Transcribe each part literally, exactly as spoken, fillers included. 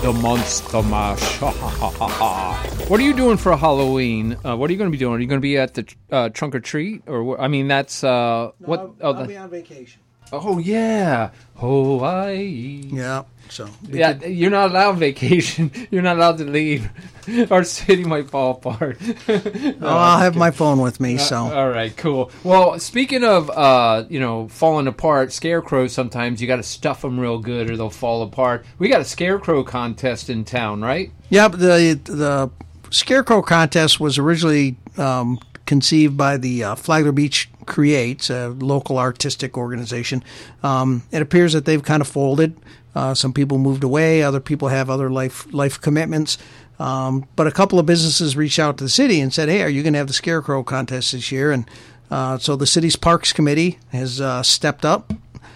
the Monster Mash. What are you doing for Halloween? Uh, what are you going to be doing? Are you going to be at the uh, trunk or treat, or I mean, that's uh, no, what? I'll, oh, I'll the, be on vacation. Oh yeah, Hawaii. Yeah. So yeah, could, you're not allowed vacation. You're not allowed to leave. Our city might fall apart. oh, I'll have my phone with me. So uh, all right, cool. Well, speaking of uh, you know, falling apart, scarecrows. Sometimes you got to stuff them real good, or they'll fall apart. We got a scarecrow contest in town, right? Yep. The the scarecrow contest was originally um, conceived by the uh, Flagler Beach Creates, a local artistic organization. Um, it appears that they've kind of folded. Uh, some people moved away. Other people have other life life commitments. Um, but a couple of businesses reached out to the city and said, hey, are you going to have the Scarecrow contest this year? And uh, so the city's Parks Committee has uh, stepped up.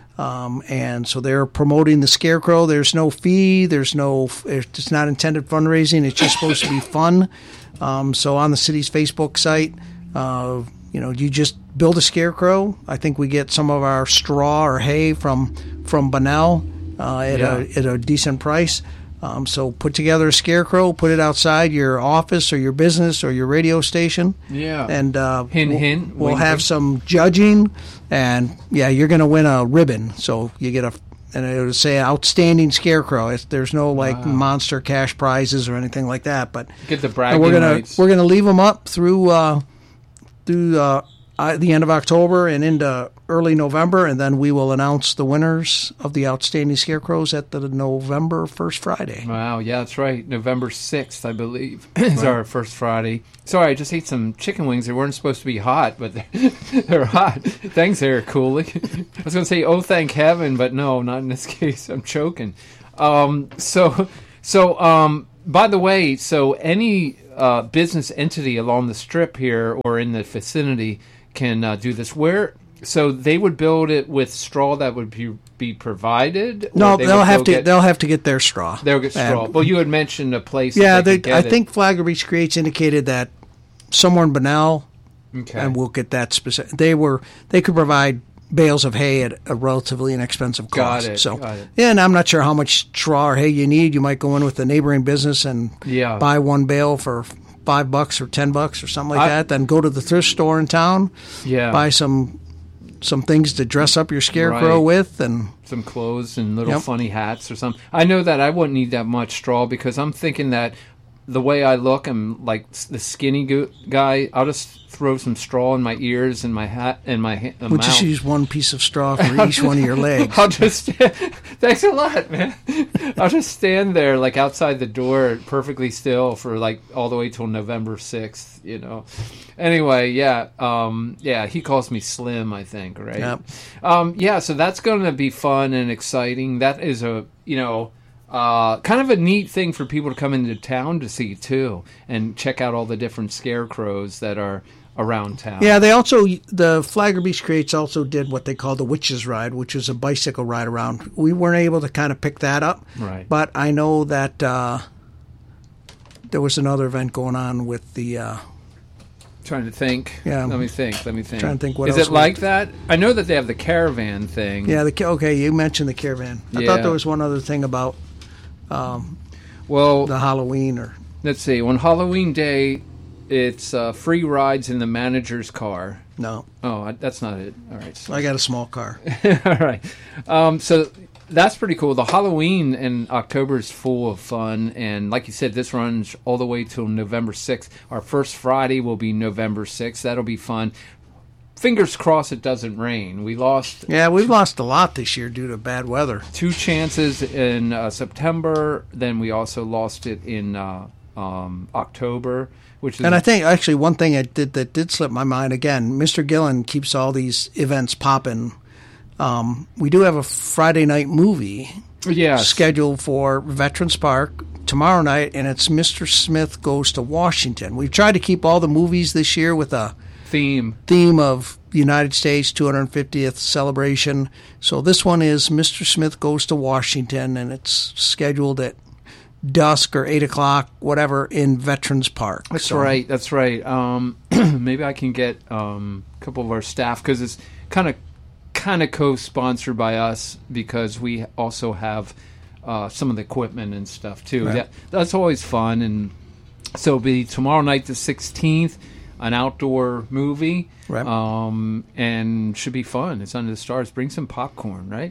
Um, and so they're promoting the Scarecrow. There's no fee. There's no, it's not intended fundraising. It's just supposed to be fun. Um, so on the city's Facebook site, uh, you know, you just build a Scarecrow. I think we get some of our straw or hay from, from Bunnell uh, at, yeah. a, at a decent price. Um, so put together a Scarecrow, put it outside your office or your business or your radio station. Yeah. And uh, hint, we'll, hint. We'll wink, have wink. some judging, and yeah, you're going to win a ribbon. So you get a, and it would say outstanding Scarecrow. It's, there's no like wow. monster cash prizes or anything like that. But get the bragging we're gonna rights. we're gonna leave them up through uh, through uh, the end of October and into early November, and then we will announce the winners of the Outstanding Scarecrows at the November first Friday. Wow, yeah, that's right. November sixth, I believe, is right. our first Friday. Sorry, I just ate some chicken wings. They weren't supposed to be hot, but they're, they're hot. Thanks, Eric Cooley. I was going to say, oh, thank heaven, but no, not in this case. I'm choking. Um, so, so um, by the way, so any uh, business entity along the strip here or in the vicinity can uh, do this. Where... So they would build it with straw that would be, be provided? No, they they'll have to. Get, they'll have to get their straw. They'll get straw. Um, well, you had mentioned a place. Yeah, that they they, could I get think it. Flagler Beach Creates indicated that somewhere in Bunnell, okay. and we'll get that specific. They were they could provide bales of hay at a relatively inexpensive cost. Got it. So, got it. Yeah, and I'm not sure how much straw or hay you need. You might go in with a neighboring business and yeah. buy one bale for five bucks or ten bucks or something like I, that. Then go to the thrift store in town. Yeah. Buy some. Some things to dress up your Scarecrow right. with, and some clothes and little yep. funny hats or something. I know that I wouldn't need that much straw because I'm thinking that the way I look, I'm like the skinny go- guy. I'll just throw some straw in my ears and my hat and my ha- we'll mouth. just use one piece of straw for each one of your legs. I'll just thanks a lot, man. I'll just stand there like outside the door, perfectly still for like all the way till November sixth. You know. Anyway, yeah, um, yeah. He calls me Slim, I think, right? Yep. Um, yeah. So that's going to be fun and exciting. That is a you know. Uh, kind of a neat thing for people to come into town to see too, and check out all the different scarecrows that are around town. Yeah, they also the Flagler Beach Creates also did what they call the Witches Ride, which is a bicycle ride around. We weren't able to kind of pick that up, right? But I know that uh, there was another event going on with the. Uh, Trying to think. Yeah. Let me think. Let me think. Trying to think what is else it like that? I know that they have the caravan thing. Yeah. The okay. You mentioned the caravan. I yeah. thought there was one other thing about. Um, well, the Halloween or let's see. On Halloween Day, it's uh, free rides in the manager's car. No. Oh, I, that's not it. All right. So. I got a small car. All right. Um, so that's pretty cool. The Halloween in October is full of fun, and like you said, this runs all the way till November sixth. Our first Friday will be November sixth. That'll be fun. Fingers crossed it doesn't rain. We lost... Yeah, we've lost a lot this year due to bad weather. Two chances in uh, September. Then we also lost it in uh, um, October, which is... And I think, actually, one thing I did that did slip my mind, again, Mister Gillen keeps all these events popping. Um, we do have a Friday night movie yes. scheduled for Veterans Park tomorrow night, and it's Mister Smith Goes to Washington. We've tried to keep all the movies this year with a... theme theme of the United States two hundred fiftieth celebration. So this one is Mister Smith Goes to Washington, and it's scheduled at dusk or eight o'clock, whatever, in Veterans Park. That's so. right. That's right. Um, maybe I can get um, a couple of our staff because it's kind of kind of co-sponsored by us because we also have uh, some of the equipment and stuff too. Right. That, that's always fun. And so it'll be tomorrow night, the sixteenth, an outdoor movie, Right. um, and should be fun. It's under the stars. Bring some popcorn, right?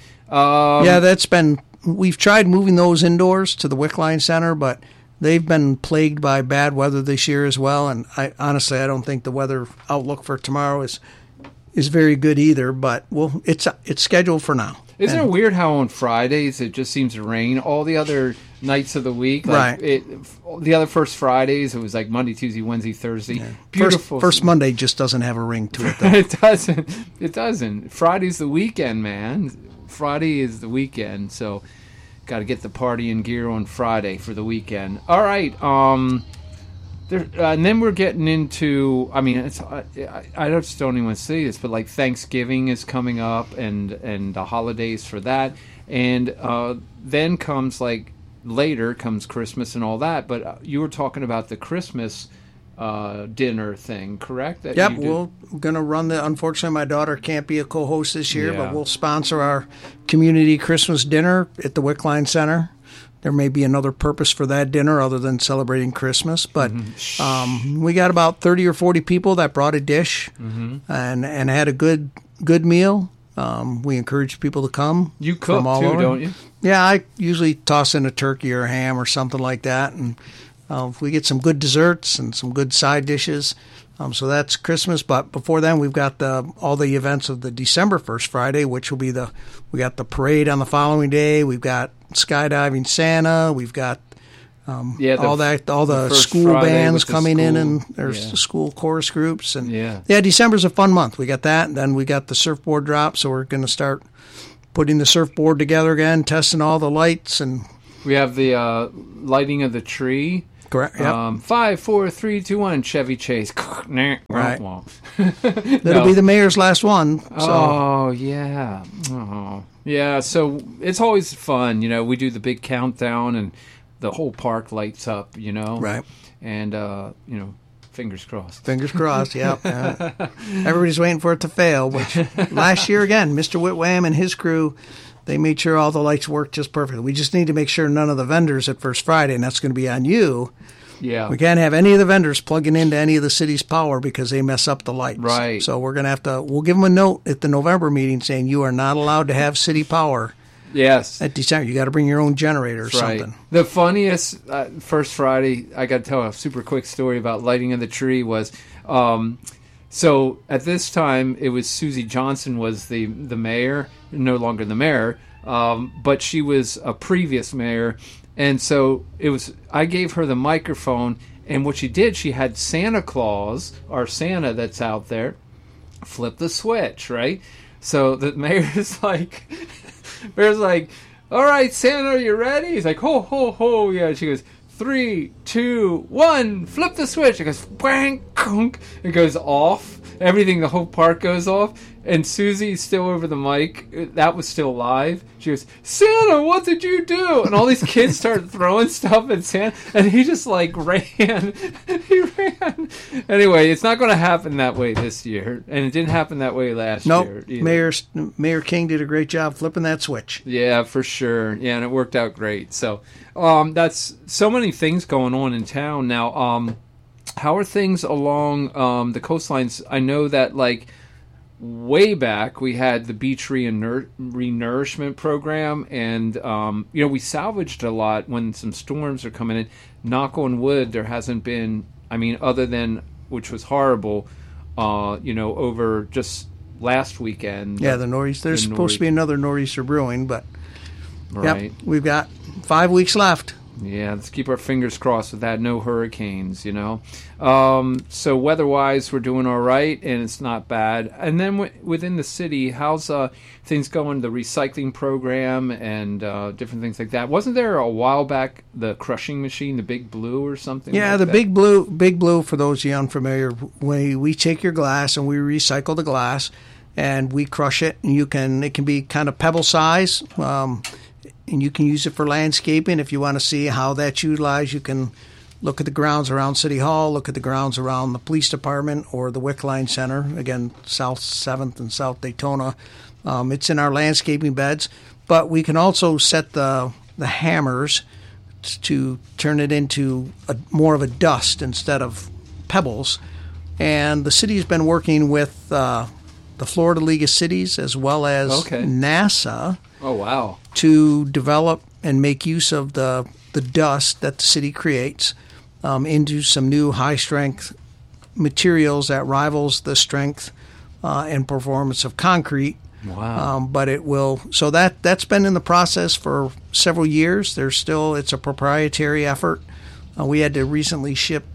Um, Yeah, that's been. We've tried moving those indoors to the Wickline Center, but they've been plagued by bad weather this year as well. And I honestly, I don't think the weather outlook for tomorrow is is very good either. But well, it's it's scheduled for now. Isn't And- it weird how on Fridays it just seems to rain? All the other nights of the week, like Right. It, the other first Fridays, it was like Monday, Tuesday, Wednesday, Thursday. First, Beautiful. first Monday just doesn't have a ring to it, though. it doesn't. It doesn't. Friday's the weekend, man. Friday is the weekend, so got to get the party in gear on Friday for the weekend. All right. Um, there, uh, and then we're getting into. I mean, it's. I, I just don't even want to say this, but like Thanksgiving is coming up, and and the holidays for that, and uh, then comes like later comes Christmas and all that. But uh, you were talking about the Christmas uh, dinner thing, correct? That Yep, you did- we're going to run the. Unfortunately, my daughter can't be a co-host this year, Yeah. but we'll sponsor our community Christmas dinner at the Wickline Center. There may be another purpose for that dinner other than celebrating Christmas, but Mm-hmm. um, we got about thirty or forty people that brought a dish Mm-hmm. and and had a good good meal. Um, we encourage people to come. You cook from all too, over. don't you? Yeah, I usually toss in a turkey or a ham or something like that, and uh, we get some good desserts and some good side dishes. Um, so that's Christmas. But before then, we've got the all the events of the December first Friday, which will be the we got the parade on the following day. We've got skydiving Santa. We've got um, Yeah, the all that all the, the first school Friday bands with the coming in, school- and there's yeah. the school chorus groups, and Yeah. yeah, December's a fun month. We got that, and then we got the surfboard drop. So we're going to start putting the surfboard together again, testing all the lights, and We have the uh, lighting of the tree. correct. Yep. Um, five, four, three, two, one. Chevy Chase. Right. Well, That'll no. be the mayor's last one. So Oh yeah. Oh yeah. So it's always fun, you know. We do the big countdown, and the whole park lights up, you know. Right. And uh, you know, fingers crossed. fingers crossed. Yep. Uh, everybody's waiting for it to fail. Which last year again, Mister Whitwam and his crew, they made sure all the lights worked just perfectly. We just need to make sure none of the vendors at First Friday, and that's going to be on you. Yeah. We can't have any of the vendors plugging into any of the city's power because they mess up the lights. Right. So we're going to have to. We'll give them a note at the November meeting saying you are not allowed to have city power Yes. at December. You got to bring your own generator or Right. something. The funniest uh, first Friday, I got to tell a super quick story about lighting of the tree was, um, so at this time it was Susie Johnson was the the mayor, no longer the mayor, um, but she was a previous mayor, and so it was. I gave her the microphone, and what she did, she had Santa Claus, our Santa that's out there, flip the switch, right? So the mayor's like, mayor's like, all right, Santa, are you ready? He's like, ho, ho, ho, yeah. She goes, three, two, one, flip the switch. It goes, bang, kunk. It goes off. Everything, the whole park goes off. And Susie's still over the mic. That was still live. She goes, Santa, what did you do? And all these kids started throwing stuff at Santa. And he just like ran. He ran. Anyway, it's not going to happen that way this year. And it didn't happen that way last Nope. year. either. Mayor Mayor King did a great job flipping that switch. Yeah, for sure. Yeah, and it worked out great. So um, that's so many things going on in town now. Um, how are things along um, the coastlines? I know that like way back we had the beach re-nour- re-nourishment program, and um, you know we salvaged a lot when some storms are coming in. Knock on wood, there hasn't been. I mean, other than which was horrible. Uh, you know, over just last weekend. Yeah, the nor'easter. There's the supposed to be another nor'easter brewing, but right. yep, we've got five weeks left. Yeah, let's keep our fingers crossed with that. No hurricanes, you know. Um, so weather-wise, we're doing all right, and it's not bad. And then w- within the city, how's uh, things going? The recycling program and uh, different things like that. Wasn't there a while back the crushing machine, the Big Blue or something? Yeah, like the that? big blue, big blue. For those of you unfamiliar, we we take your glass and we recycle the glass, and we crush it. And you can it can be kind of pebble size. Um, And you can use it for landscaping. If you want to see how that's utilized, you can look at the grounds around City Hall, look at the grounds around the police department or the Wickline Center, again, South seventh and South Daytona. Um, it's in our landscaping beds. but we can also set the the hammers to turn it into a, more of a dust instead of pebbles. And the city's been working with uh, the Florida League of Cities as well as Okay. NASA Oh, wow. to develop and make use of the the dust that the city creates um, into some new high-strength materials that rivals the strength uh, and performance of concrete. Wow. Um, but it will. So that that's been in the process for several years. There's still it's a proprietary effort. Uh, we had to recently ship,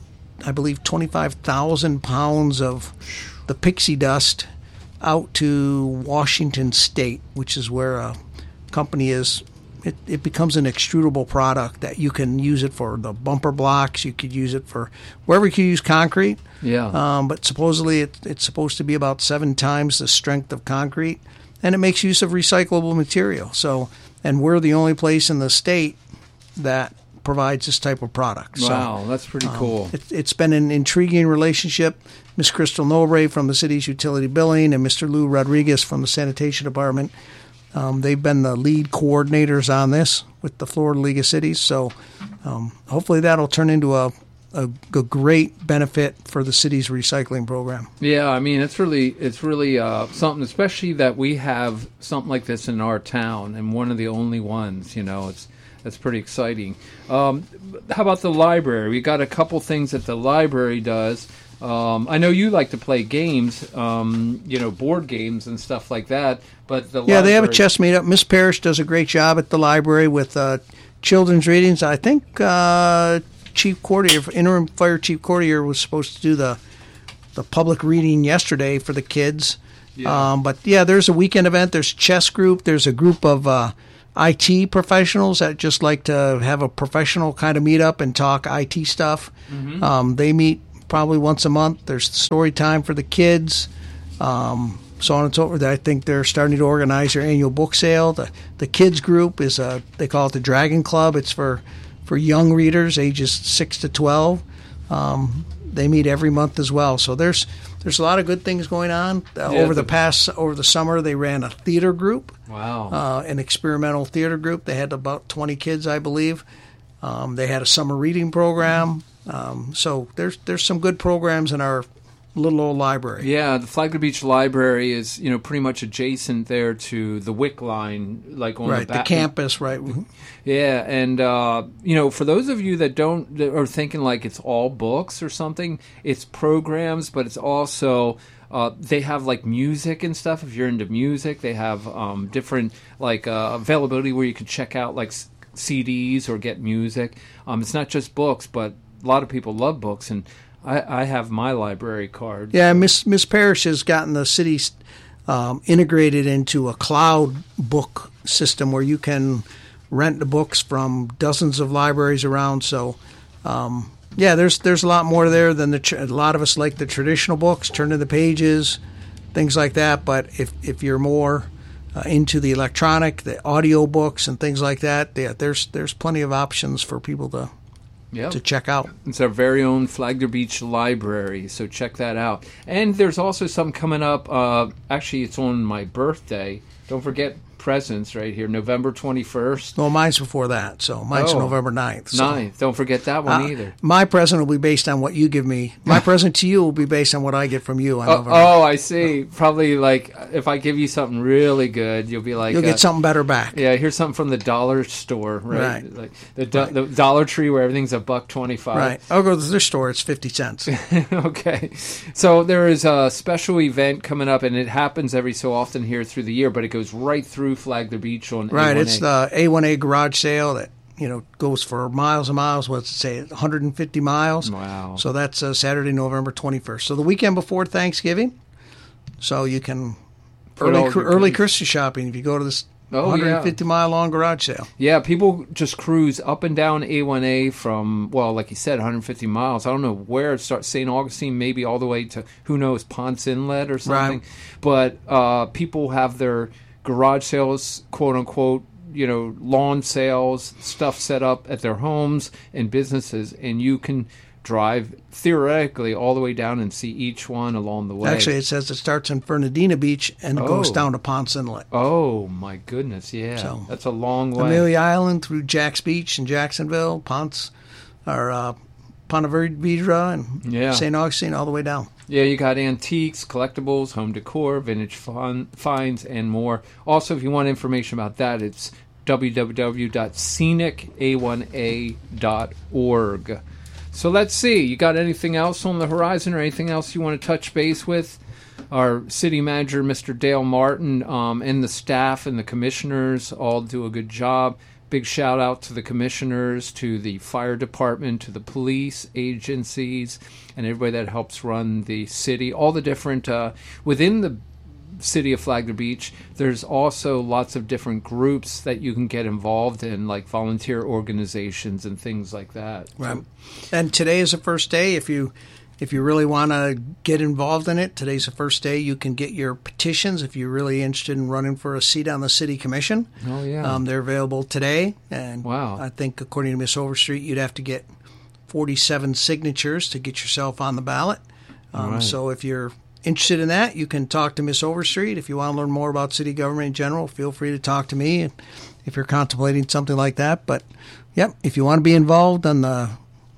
I believe, twenty-five thousand pounds of the pixie dust out to Washington State, which is where a company is. It, it becomes an extrudable product that you can use it for the bumper blocks. You could use it for wherever you can use concrete. Yeah. Um, but supposedly it, it's supposed to be about seven times the strength of concrete, and it makes use of recyclable material. So, and we're the only place in the state that provides this type of product. Wow, so, that's pretty um, cool. It, it's been an intriguing relationship. Miss Crystal Nobre from the city's utility billing and Mister Lou Rodriguez from the sanitation department. Um, they've been the lead coordinators on this with the Florida League of Cities. So um, hopefully that'll turn into a, a, a great benefit for the city's recycling program. Yeah, I mean, it's really it's really uh, something, especially that we have something like this in our town, and one of the only ones. You know, it's that's pretty exciting. Um, how about the library? We got a couple things that the library does. Um, I know you like to play games, um, you know, board games and stuff like that. But the yeah, library... they have a chess meetup. Miss Parrish does a great job at the library with uh, children's readings. I think uh, Chief Courtier, interim fire chief Courtier, was supposed to do the the public reading yesterday for the kids. Yeah. Um, but yeah, there's a weekend event. There's chess group. There's a group of uh, I T professionals that just like to have a professional kind of meetup and talk I T stuff. Mm-hmm. Um, they meet probably once a month. There's story time for the kids. Um, so on and so forth. I think they're starting to organize their annual book sale. The the kids group is a they call it the Dragon Club. It's for for young readers ages six to twelve. Um, they meet every month as well. So there's there's a lot of good things going on. Uh, Yeah, over the, the- past over the summer, they ran a theater group, Wow. uh, an experimental theater group. They had about twenty kids, I believe. Um, they had a summer reading program. Um, so there's there's some good programs in our little old library. Yeah, the Flagler Beach Library is, you know, pretty much adjacent there to the Wick line, like on Right, the the back. campus, right. Yeah, and uh, you know, for those of you that don't that are thinking like it's all books or something, it's programs, but it's also uh, they have like music and stuff. If you're into music, they have um, different like uh, availability where you can check out like s- C Ds or get music. Um, it's not just books, but a lot of people love books, and I, I have my library card. Yeah, Miss Miss Parrish has gotten the city um, integrated into a cloud book system where you can rent the books from dozens of libraries around. So, um, yeah, there's there's a lot more there than the tr- a lot of us like the traditional books, turn to the pages, things like that. But if if you're more uh, into the electronic, the audio books and things like that, yeah, there's there's plenty of options for people to Yep. to check out. It's our very own Flagler Beach Library, so check that out. And there's also some coming up. Uh, actually, it's on my birthday. Don't forget presents right here, November twenty-first. Well, mine's before that, so mine's Oh. November ninth. So. ninth. Don't forget that one Uh, either. My present will be based on what you give me. My present to you will be based on what I get from you. On Oh, November. oh, I see. Probably like if I give you something really good, you'll be like, You'll uh, get something better back. Yeah, here's something from the dollar store, right? Right. Like the, do- the Dollar Tree where everything's a buck twenty-five. Right. I'll go to the store. It's fifty cents. Okay. So there is a special event coming up, and it happens every so often here through the year, but it goes right through Flagler Beach on Right. A one A. It's the A one A garage sale that you know goes for miles and miles. What's it say? one hundred fifty miles. Wow. So that's uh, Saturday, November twenty-first. So the weekend before Thanksgiving. So you can Put all early of your early goodies. Christmas shopping if you go to this Oh, one hundred fifty yeah. mile long garage sale. Yeah, people just cruise up and down A one A from, well, like you said, one hundred fifty miles. I don't know where it starts, Saint Augustine, maybe all the way to, who knows, Ponce Inlet or something. Right. But uh, people have their garage sales, quote unquote, you know, lawn sales, stuff set up at their homes and businesses, and you can drive theoretically all the way down and see each one along the way. Actually, it says it starts in Fernandina Beach and Oh. goes down to Ponce Inlet. Oh my goodness, yeah, So, that's a long way. Amelia Island through Jack's Beach and Jacksonville, Ponce, or uh, Ponte Vedra and Yeah. Saint Augustine, all the way down. Yeah, you got antiques, collectibles, home decor, vintage fun, finds, and more. Also, if you want information about that, it's w w w dot scenic a one a dot org. So let's see. You got anything else on the horizon or anything else you want to touch base with? Our city manager, Mister Dale Martin, um, and the staff and the commissioners all do a good job. Big shout out to the commissioners, to the fire department, to the police agencies, and everybody that helps run the city. All the different, uh, within the city of Flagler Beach, there's also lots of different groups that you can get involved in, like volunteer organizations and things like that. Right. And today is the first day. If you if you really want to get involved in it, today's the first day you can get your petitions if you're really interested in running for a seat on the city commission. Oh, yeah. Um, they're available today. And Wow. I think, according to Miss Overstreet, you'd have to get forty-seven signatures to get yourself on the ballot. Um, Right. So if you're interested in that, you can talk to Miss Overstreet. If you want to learn more about city government in general, feel free to talk to me. And if you're contemplating something like that, but yep, if you want to be involved on the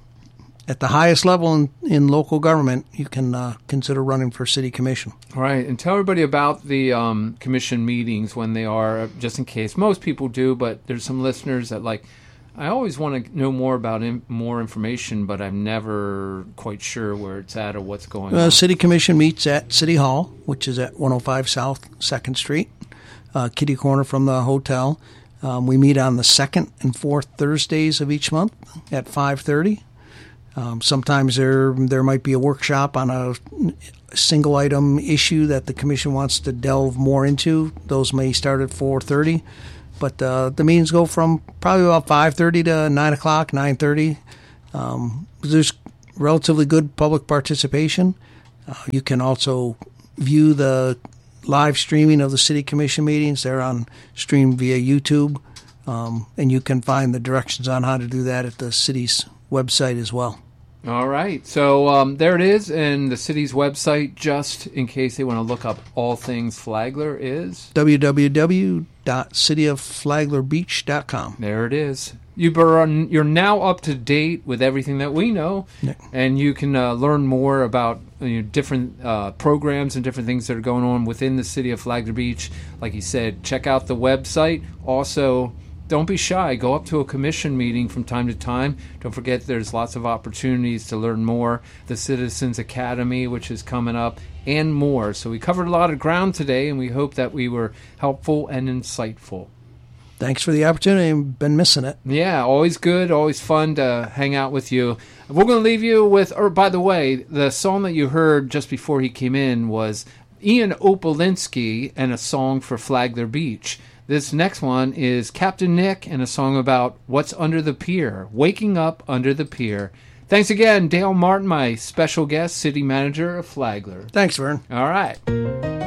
at the highest level in, in local government, you can uh, consider running for city commission. Right, and tell everybody about the um, commission meetings when they are, just in case. Most people do, but there's some listeners that like, I always want to know more about in, more information, but I'm never quite sure where it's at or what's going Uh, on. city commission meets at City Hall, which is at one oh five South second Street, uh, kitty corner from the hotel. Um, we meet on the second and fourth Thursdays of each month at five thirty. Um, sometimes there there might be a workshop on a single item issue that the commission wants to delve more into. Those may start at four thirty, but uh, the meetings go from probably about five thirty to nine o'clock, nine thirty. Um, there's relatively good public participation. Uh, you can also view the live streaming of the city commission meetings. They're on stream via YouTube, um, and you can find the directions on how to do that at the city's website as well. All right, so um, there it is, and the city's website, just in case they want to look up all things Flagler, is w w w dot city of flagler beach dot com. there it is. You are, you're now up to date with everything that we know, Yeah. and you can uh, learn more about you know, different uh, programs and different things that are going on within the city of Flagler Beach. Like you said, check out the website. Also, don't be shy. Go up to a commission meeting from time to time. Don't forget there's lots of opportunities to learn more. The Citizens Academy, which is coming up, and more. So we covered a lot of ground today, and we hope that we were helpful and insightful. Thanks for the opportunity. I've been missing it. Yeah, always good, always fun to hang out with you. We're going to leave you with, or by the way, the song that you heard just before he came in was Ian Opolinski and a song for Flagler Beach. This next one is Captain Nick and a song about what's under the pier, waking up under the pier. Thanks again, Dale Martin, my special guest, city manager of Flagler. Thanks, Vern. All right.